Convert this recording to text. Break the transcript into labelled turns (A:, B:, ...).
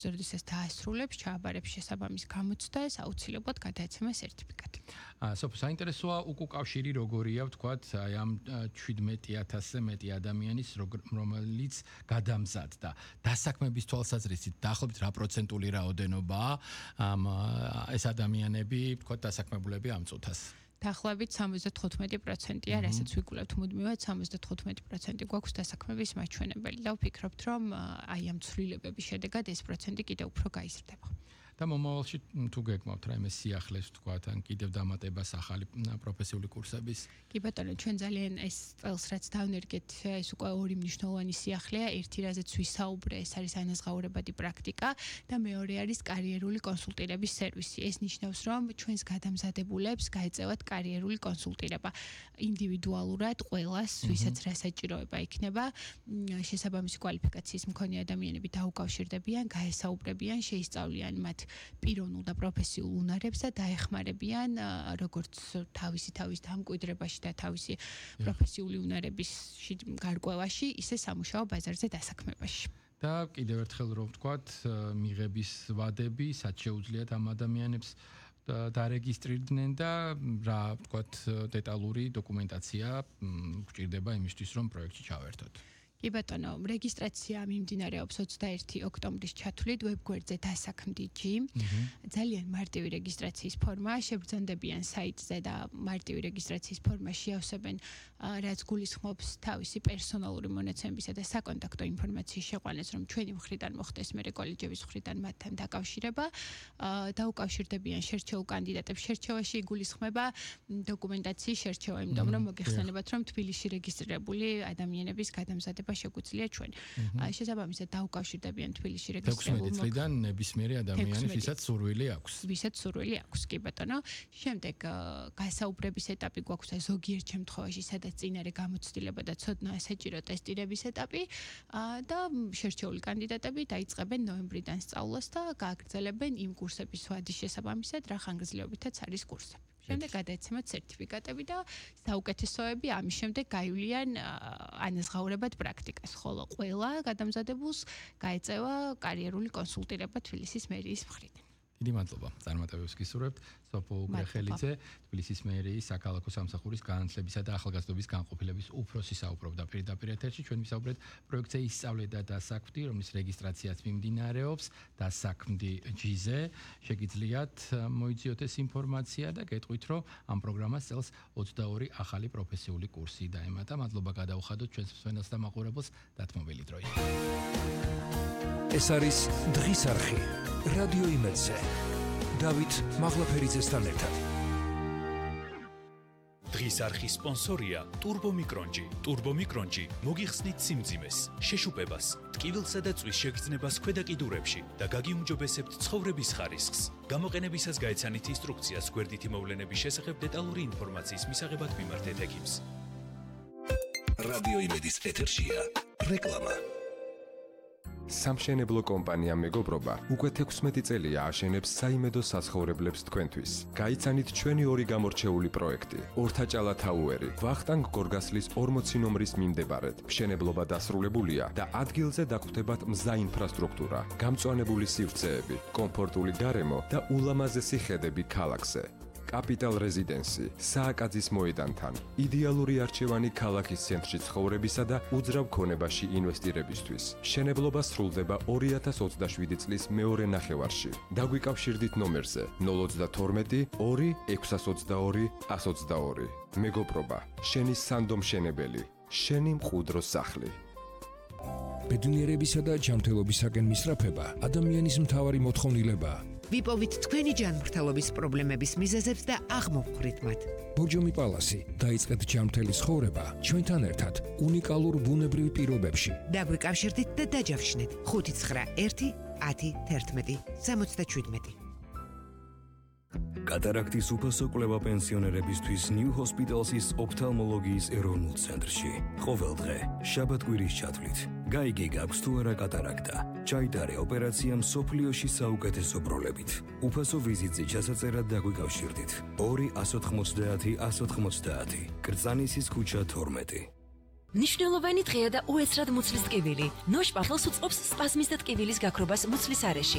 A: ზრდისას დაასრულებს, ჩააბარებს შესაბამის გამოცდას, აუცილებლად გადაეცემა სერტიფიკატი.
B: სოფო, საინტერესოა უკავშირი როგორია, ვთქვათ, აი ამ 17,000-ზე მეტი ადამიანის, რომელიც გადამზადდა. დასაქმების თვალსაზრისით დაახლოებით რა პროცენტული რაოდენობაა ეს ადამიანები, ვთქვათ, დასაქმებულები ამ წუთას?
A: დაახლოებით 75%-ია, რასაც ვიგულავთ მუდმივად, 75% გვაქვს დასაქმების მაჩვენებელი და ვფიქრობთ, რომ აი ამ ცვლილებების შედეგად ეს პროცენტი კიდევ უფრო გაიზრდება.
B: და მომავალში თუ გეკმავთ რაიმე სიახლეს ვთქვათ, ან კიდევ დამატებას ახალი პროფესიული კურსების?
A: კი ბატონო, ჩვენ ძალიან ეს წელს რაც დავნერგეთ, ეს უკვე ორი მნიშვნელოვანი სიახლეა. ერთი რაზეც ვისაუბრე, ეს არის ანაზღაურებადი პრაქტიკა და მეორე არის კარიერული კონსულტირების სერვისი. ეს ნიშნავს, რომ ჩვენს გადამზადებულებს გაეწევათ კარიერული კონსულტირება ინდივიდუალურად ყველას, ვისაც რა საჭიროება იქნება, შესაბამისი კვალიფიკაციის მქონე ადამიანები დაუკავშირდებიან, გაესაუბრებიან, შეისწავლიან მათ პიროვნულ და პროფესიულ უნარებს და დაეხმარებიან როგორც თავისი დამკვიდრებაში და თავისი პროფესიული უნარების გარკვევაში, ისე სამუშაო ბაზარზე დასაქმებაში.
B: და კიდევ ერთხელ რომ ვთქვათ, მიღების ვადები, სად შეუძლიათ ამ ადამიანებს დარეგისტრირდნენ და რა ვთქვათ, დეტალური დოკუმენტაცია გვჭირდება იმისთვის, რომ პროექტში ჩავერთოთ.
A: კი ბატონო, რეგისტრაცია მიმდინარეობს 21 ოქტომბრის ჩათვლით ვებგვერდზე დასაქმდიჯი. ძალიან მარტივი რეგისტრაციის ფორმაა, შეგრძნდებიან საიტზე და მარტივი რეგისტრაციის ფორმაში ავსებენ, რაც გულისხმობს თავისი პერსონალური მონაცემებისა და საკონტაქტო ინფორმაციის შეყვანას, რომ ჩვენი მხრიდან მოხდეს მერე კოლეჯების მხრიდან მათთან დაკავშირება. დაუკავშირდებიან შერჩეულ კანდიდატებს. შერჩევაში იგულისხმება დოკუმენტაციის შერჩევა, იმიტომ რომ მოგეხსენებათ, რომ თბილისში რეგისტრირებული ადამიანების გადამზადება შეგვიძლია ჩვენ. შესაბამისად დაუკავშირდებიან თბილისში რეგისტრირებულ
B: 16 წლიდან ნებისმიერი ადამიანი, ვისაც სურვილი აქვს.
A: ვისაც სურვილი აქვს, კი ბატონო. შემდეგ გასაუბრების ეტაპი გვაქვს და ზოგიერთ შემთხვევაში, სადაც წინარე გამოცდილება და ცოდნა საჭირო ტესტირების ეტაპი და შერჩეული კანდიდატები დაიწყებენ ნოემბრიდან სწავლას და გააგრძელებენ იმ კურსების ვადის შესაბამისად, რა ხანგრძლივობითაც არის კურსები. შემდეგ გადაეცემათ სერტიფიკატები და საუკეთესოები ამის შემდეგ გაივლიან ანაზღაურებად პრაქტიკას, ხოლო ყველა გადამზადებულს გაეწევა კარიერული კონსულტირება თბილისის მერიის მხრიდან.
B: დიდი მადლობა. წარმატებებს გისურვებთ. სოფო უგრეხელიძე, თბილისის მერიის საქალაქო სამსახურის განათლებისა და ახალგაზრდობის განყოფილების უფროსი საუბრობდა პირდაპირ ეთერში. ჩვენ ვისაუბრეთ პროექტზე ისწავლე და დასაქმდი, რომლის რეგისტრაციაც მიმდინარეობს დასაქმდი ჯიზე. შეგიძლიათ მოიძიოთ ეს ინფორმაცია და გეტყვით, რომ ამ პროგრამას წელს 22 ახალი პროფესიული კურსი დაემატა. მადლობა გადაუხადოთ ჩვენს მსმენელს და მაყურებელს დათმობილი დროით.
C: ეს არის დღის არხი. რადიო იმედზე. დავით მაღლაფერიძესთან ერთად.
D: დღის არხის სპონსორია ტურბომიკრონჯი. ტურბომიკრონჯი მოგიხსნით სიმძიმეს, შეშუპებას, ტკივილსა და წვის შეგრძნებას ქვედაკიდურებში და გაგიუმჯობესებთ ცხოვრების ხარისხს. გამოყენებისას გაეცანით ინსტრუქციას გვერდითი მოვლენების შესახებ დეტალური ინფორმაციის მისაღებად მიმართეთ ექიმს.
C: რადიო იმედის ეთერშია რეკლამა.
E: სამშენებლო კომპანია მეგობრობა უკვე 16 წელია აშენებს საიმედო საცხოვრებლებს თქვენთვის. გაიცანით ჩვენი ორი გამორჩეული პროექტი: ორთაჭალა თაუერი, ვახტანგ გორგასლის 40 ნომრის მიმდებარედ. მშენებლობა დასრულებულია და ადგილზე დაგხვდებათ მზა ინფრასტრუქტურა, გამწვანებული სივრცეები, კომფორტული გარემო და ულამაზესი ხედები ქალაქზე. კაპიტალ რეზიდენსი, სააკაძის მოედანთან, იდეალური არჩევანი ქალაქის ცენტრში ცხოვრებისა და უძრავ ქონებაში ინვესტირებისთვის. მშენებლობა სრულდება 2027 წლის მეორე ნახევარში. დაგვიკავშირდით ნომერზე 032 2 622 122. მეგობრობა, შენი სანდო მშენებელი, შენი მყუდრო სახლი.
C: ბედნიერებისა და ჯანმრთელობისაკენ მისწრაფება ადამიანის მთავარი მოთხოვნილებაა.
F: ვიპოვით თქვენი ჯანმრთელობის პრობლემების მიზეზებს და აღმოვხვრით მათ.
C: ბორჯომი პალასი, დაიწყეთ ჯანმრთელი ცხოვრება ჩვენთან ერთად უნიკალურ ბუნებრივ პირობებში.
F: დაგვიკავშირდით და დაჯავშნით 591 10 11 77.
D: კატარაქტის უფასო კვლევა პენსიონერებისთვის New Hospital's ოფთალმოლოგიის ეროვნულ ცენტრში. ყოველდღე, შაბათ-კვირის ჩათვლით. გაიგე გაქვს თუ არა კატარაქტა. ჩაიტარე ოპერაცია მსოფლიოში საუკეთესო პროლებით. უფასო ვიზიტზე ჩასაწერად დაგვიკავშირდით. 2 190 190. კრწანისის ქუჩა 12.
G: ნიშნულოვანი დღეა და უეცრად მუცლის ტკივილი. ნოშპახელს უწყობს სპაზმის და ტკივილის გაქრობას მუცლის არეში.